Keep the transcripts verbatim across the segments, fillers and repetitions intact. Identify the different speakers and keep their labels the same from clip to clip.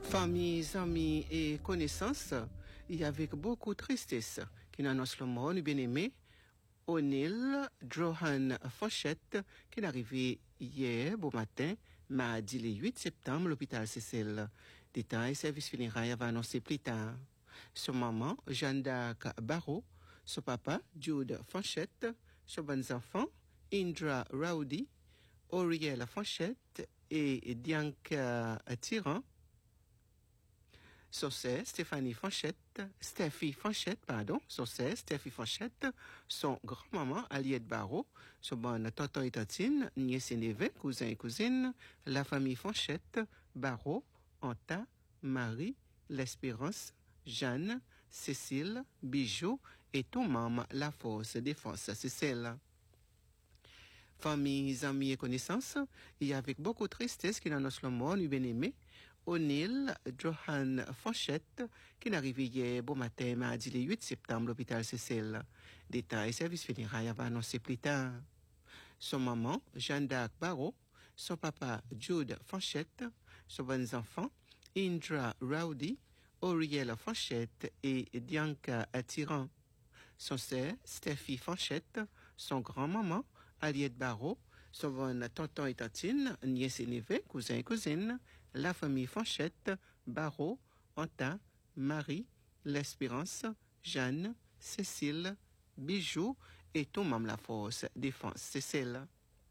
Speaker 1: Familles, amis et connaissances, il y a avec beaucoup de tristesse qui annonce le mort du bien-aimé O'Neill Johan Fanchette qui est arrivé hier beau matin, mardi le huit septembre, à l'hôpital Cécile. Détails, service funéraire va annoncer plus tard. Son maman, Jeanne d'Arc Barreau, son papa, Jude Fanchette, son bon enfant, Indra Rowdy, Auriel Fanchette et Dianca Tyran. Son sœur, Stéphanie Fanchette, Steffi Fanchette, pardon, son sœur, Steffi Fanchette, son grand-maman, Aliette Barreau, son bonne tonton et tantine, nièce et neveu, cousin et cousine, la famille Fanchette, Barreau, Anta, Marie, l'Espérance, Jeanne, Cécile, Bijou et tout membre La Force Défense Cécile. Familles, amis et connaissances, il y a avec beaucoup de tristesse qui annonce le mort du bien-aimé O'Neill Johan Fanchette qui est arrivé hier beau matin, mardi le huit septembre, à l'hôpital Cécile. Détails, service funéraire va annoncer plus tard. Son maman, Jeanne d'Arc Barreau, son papa, Jude Fanchette, son bon enfant, Indra Rowdy, Auriel Fanchette et Dianca Tyran. Son sœur, Steffi Fanchette, son grand-maman, Aliette Barreau, son bon tonton et tantine, nièce et neveu, cousin et cousine, la famille Fanchette, Barreau, Anta, Marie, l'Espérance, Jeanne, Cécile, Bijou et tout membre La Force Défense Cécile.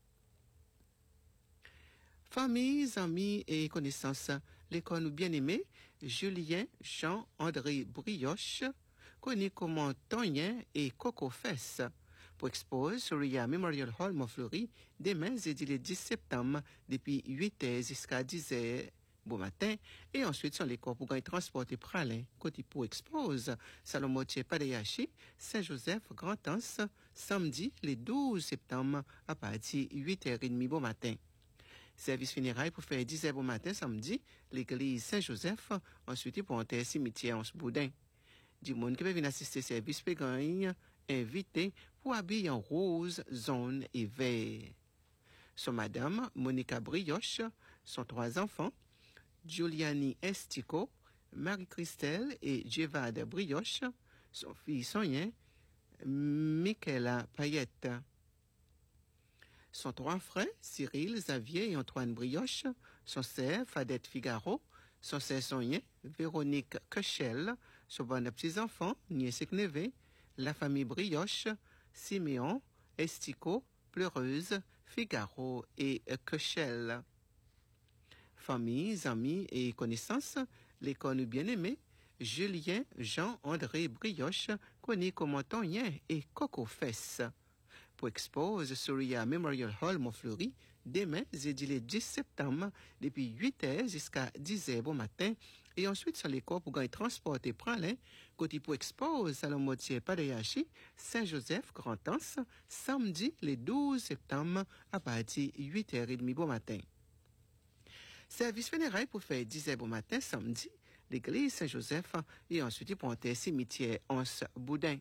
Speaker 1: Familles, amis et connaissances, l'école bien-aimé, Julien Jean-André Brioche, connu comme Tonien et Coco Fesse, pour exposer sur le Memorial Hall Montfleury demain, jeudi le dix septembre, depuis huit heures jusqu'à dix heures bon matin, et ensuite sur les corps pour gagner transport et pralin, côté pour expose, Salon Motier Padeyachi, Saint-Joseph, Grand-Anse, samedi le douze septembre, à partir de huit heures trente bon matin. Service funéraire pour faire dix heures bon matin samedi, l'église Saint-Joseph, ensuite pour entrer cimetière en Boudin. Du monde qui peut venir assister service pégagne, invité pour habiller en rose, jaune et vert. Son madame, Monica Brioche, son trois enfants, Giuliani Estico, Marie-Christelle et Jévade Brioche, son fils Sonia, Michaela Payette. Son trois frères, Cyril, Xavier et Antoine Brioche, son sœur, Fadette Figaro, son sœur Sonia, Véronique Cochel, son bon petits-enfants, nièce et neveu, la famille Brioche, Siméon, Estico, Pleureuse, Figaro et Cochel. Familles, amis et connaissances, l'école bien-aimé, Julien Jean-André Brioche, connu comme Tonien et Coco Fesse. Pour expose sur le Memorial Hall Montfleury, demain, jeudi le dix septembre, depuis huit heures jusqu'à dix heures bon matin, et ensuite sur les corps pour gagner transport et pralin, côté pour expose Salon Motier Padeyachi, Saint-Joseph, Grand-Anse, samedi le douze septembre, à partir de huit heures trente bon matin. Service funéraire pour faire dix heures bon matin, samedi, l'église Saint-Joseph, et ensuite pour entrer cimetière Anse Boudin.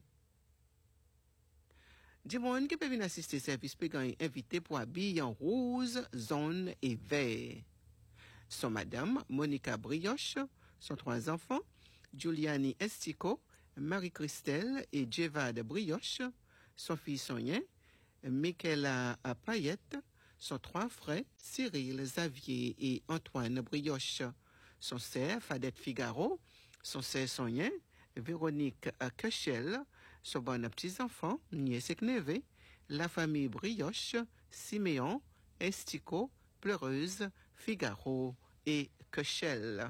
Speaker 1: Du monde qui peut venir assister service pégagne invité pour habiller en rose, jaune et vert. Son madame, Monica Brioche, son trois enfants, Giuliani Estico, Marie-Christelle et Jévade Brioche, son fils Sonia, Michaela Payette, son trois frères, Cyril, Xavier et Antoine Brioche, son sœur, Fadette Figaro, son sœur Sonia, Véronique Cochel, son bon petits-enfants, nièce et neveu, la famille Brioche, Siméon, Estico, Pleureuse, Figaro et Cochel.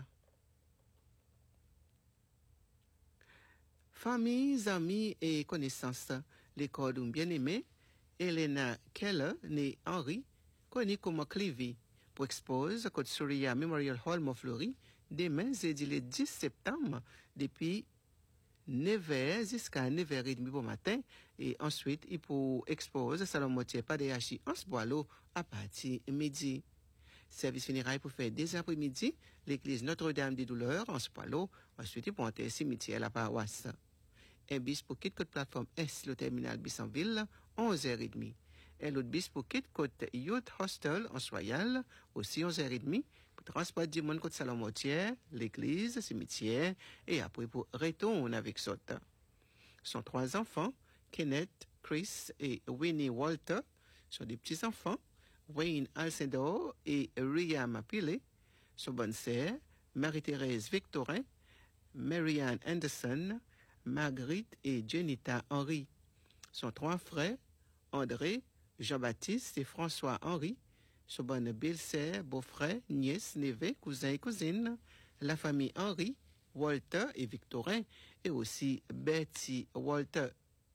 Speaker 1: Familles, amis et connaissances, l'école bien-aimé, Elena Keller, née Henri, connue comme Clivy, pour expose Côte Souria Memorial Hall Montfleury, demain, jeudi le dix septembre, depuis neuf heures jusqu'à neuf heures trente bon matin, et ensuite, il pour expose Salon Motier Padeyachi en Boileau à partir de midi. Service funéraire pour faire dès après-midi, l'église Notre-Dame des Douleurs en Boileau, ensuite, il pour entrer cimetière à la paroisse. Un bis pour quitter côte plateforme S, le terminal bis en ville, onze heures trente. Un autre bis pour quitter côte Youth Hostel en Soyal, aussi onze heures trente, pour transport du monde côté Salon-Mortier, l'église, cimetière, et après pour retourner avec Sot. Son trois enfants, Kenneth, Chris et Winnie Walter, sont des petits-enfants, Wayne Alcindor et Ria Mapile, son bonne sœur, Marie-Thérèse Victorin, Marianne Anderson, Marguerite et Jenita Henry. Son trois frères, André, Jean-Baptiste et François Henry, son bonne belle-sœur, beau-frère, nièce, neveu, cousin et cousine, la famille Henry, Walter et Victorin, et aussi Betty Walter.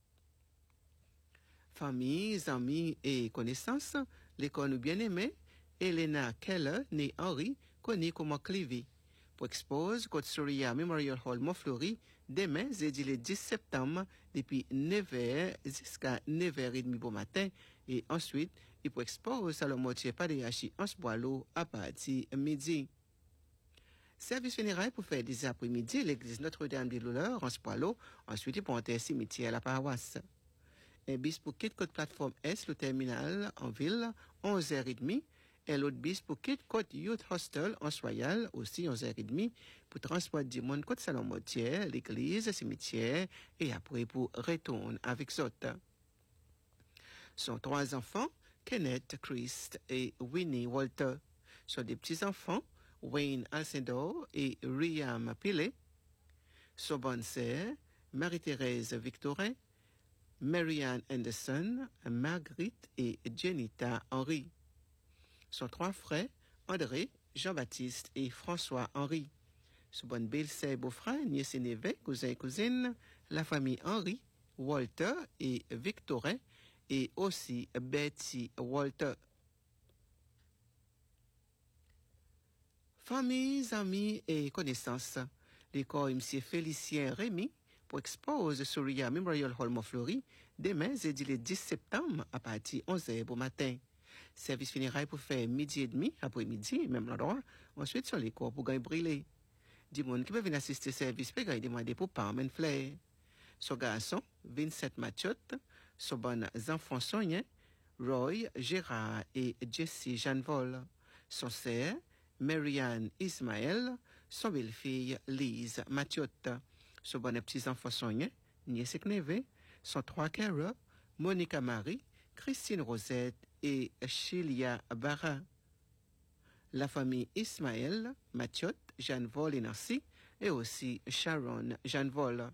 Speaker 1: Familles, amis et connaissances, l'école bien-aimée, Elena Keller, née Henry, connue comme Clivy. Pour expose, Côte Soria Memorial Hall, Montfleury, demain, jeudi le dix septembre, depuis neuf heures jusqu'à neuf heures trente au matin, et ensuite, il peut expose à la moitié par des hachis en Boileau à partir de midi. Service funéraire pour faire des après-midi, l'église Notre-Dame des Douleurs en Boileau, ensuite, il peut entrer cimetière à la paroisse. Un bis pour quitte côte plateforme S, le terminal en ville, onze heures trente. Et l'autre bis pour quitte côte Youth Hostel en Soyal, aussi onze heures trente, pour transport du monde côte Salon-Mortier, l'église, cimetière, et après pour retourner avec Zota. Son trois enfants, Kenneth, Chris et Winnie Walter, sont des petits-enfants, Wayne Alcindor et Ria Mapile. Son bonne sœur, Marie-Thérèse Victorin, Marianne Anderson, Marguerite et Jenita Henry. Son trois frères, André, Jean-Baptiste et François Henry. Son bonne belle-sœur, beau-frère, nièce et neveu, cousin et cousine, la famille Henry, Walter et Victorin, et aussi Betty Walter. Familles, amis et connaissances, l'école M. Félicien Rémy, pour expose sur Ria Memorial Hall Montfleury, demain, jeudi le dix septembre, à partir de onze heures au matin. Service funéraire pour faire midi et demi, après-midi, même l'endroit. Ensuite, sur les corps pour gagner brûler. Du monde qui peut venir assister au service, peut gagner demander pour Parmen Flair. Son garçon, Vincent Mathiot, son bon enfant Sonia, Roy, Gérard et Jessie Jeanne-Vol. Son sœur, Marianne Ismaël, son belle-fille, Lise Mathiot. Son bon petit-enfant Sonia, nièce et neveu, son trois carats, Monica Marie, Christine Rosette et Shelia Barra. La famille Ismaël, Mathiot, Jeanne Vol et Nancy, et aussi Sharon Jeanne Vol.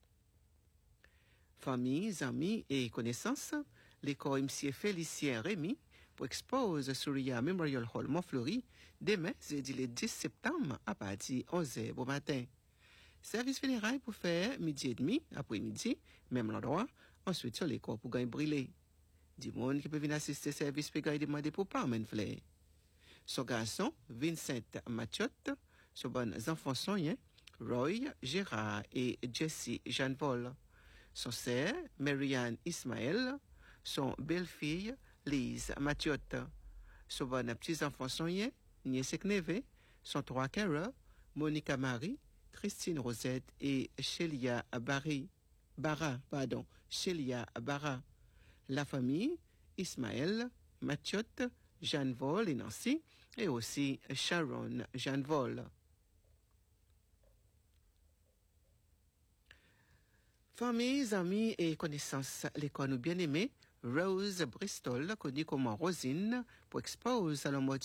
Speaker 1: Familles, amis et connaissances, l'école M. Félicien Rémy, pour expose sur Ria Memorial Hall Montfleury, demain, jeudi le dix septembre, à partir de onze heures au matin. Service funéraire pour faire midi et demi, après-midi, même l'endroit, ensuite sur l'école pour gagner brûler. Du monde qui peut venir assister au service pour gagner demander pour Parmen Flair. Son garçon, Vincent Mathiot, son bon enfant Sonia, Roy, Gérard et Jessie Jeanne-Vol. Son sœur, Marianne Ismaël, son belle-fille, Lise Mathiot. Son bon petit-enfant Sonia, nièce et neveu, son trois carats, Monica Marie, Christine Rosette et Shelia Barry, Barra, pardon, Shelia Barra. La famille, Ismaël, Mathiot, Jeanne Vol et Nancy, et aussi Sharon Jeanne Vol. Familles, amis et connaissances, l'école bien-aimée, Rose Bristol, connue comme Rosine, pour expose à la